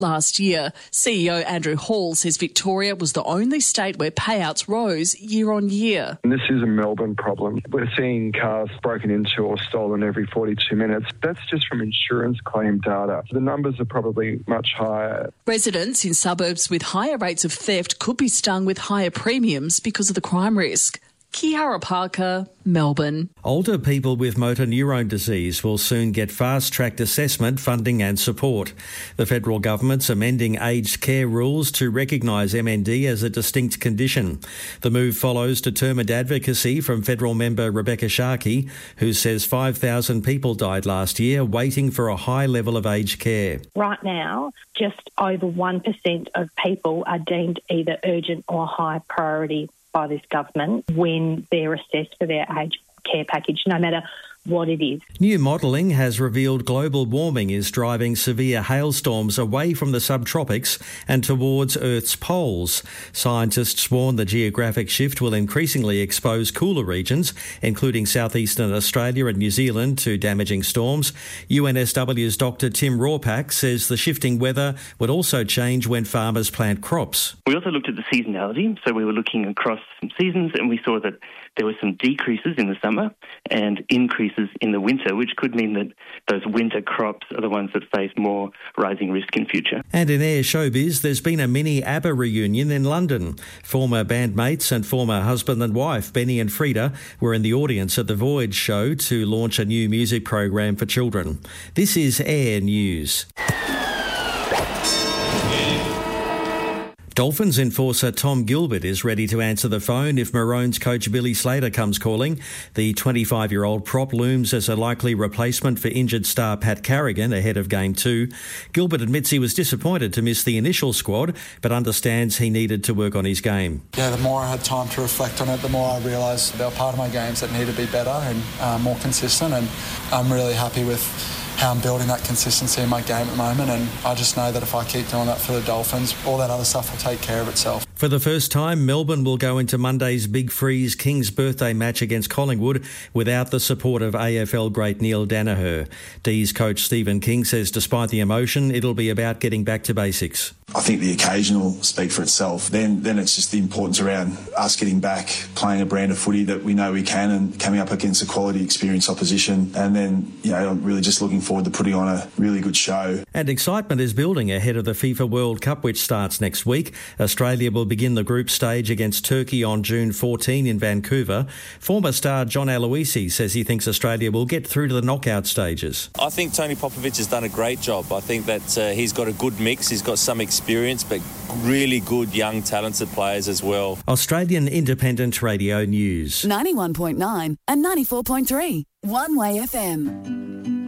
last year. CEO Andrew Hall says Victoria was the only state where payouts rose year on year. And this is a Melbourne problem. We're seeing cars broken into or stolen every 42 minutes. That's just from insurance claim data. The numbers are probably much higher. Residents in suburbs with higher rates of theft could be stung with higher premiums because of the crime risk. Kiara Parker, Melbourne. Older people with motor neurone disease will soon get fast-tracked assessment, funding and support. The federal government's amending aged care rules to recognise MND as a distinct condition. The move follows determined advocacy from federal member Rebecca Sharkey, who says 5,000 people died last year waiting for a high level of aged care. Right now, just over 1% of people are deemed either urgent or high priority by this government when they're assessed for their aged care package, no matter what it is. New modelling has revealed global warming is driving severe hailstorms away from the subtropics and towards Earth's poles. Scientists warn the geographic shift will increasingly expose cooler regions, including southeastern Australia and New Zealand, to damaging storms. UNSW's Dr Tim Rawpack says the shifting weather would also change when farmers plant crops. We also looked at the seasonality, so we were looking across some seasons and we saw that there were some decreases in the summer and increases in the winter, which could mean that those winter crops are the ones that face more rising risk in future. And in Air Showbiz, there's been a mini ABBA reunion in London. Former bandmates and former husband and wife, Benny and Frida, were in the audience at the Voyage show to launch a new music program for children. This is Air News. Dolphins enforcer Tom Gilbert is ready to answer the phone if Maroons coach Billy Slater comes calling. The 25-year-old prop looms as a likely replacement for injured star Pat Carrigan ahead of Game 2. Gilbert admits he was disappointed to miss the initial squad, but understands he needed to work on his game. Yeah, the more I had time to reflect on it, the more I realised there were part of my games that needed to be better and more consistent, and I'm really happy with how I'm building that consistency in my game at the moment, and I just know that if I keep doing that for the Dolphins, all that other stuff will take care of itself. For the first time, Melbourne will go into Monday's Big Freeze King's birthday match against Collingwood without the support of AFL great Neil Danaher. D's coach Stephen King says despite the emotion, it'll be about getting back to basics. I think the occasion will speak for itself. Then it's just the importance around us getting back, playing a brand of footy that we know we can, and coming up against a quality, experienced opposition. And then, I'm really just looking forward to putting on a really good show. And excitement is building ahead of the FIFA World Cup, which starts next week. Australia will begin the group stage against Turkey on June 14 in Vancouver. Former star John Aloisi says he thinks Australia will get through to the knockout stages. I think Tony Popovic has done a great job. I think that he's got a good mix. He's got some experience, but really good, young, talented players as well. Australian Independent Radio News. 91.9 and 94.3. One Way FM.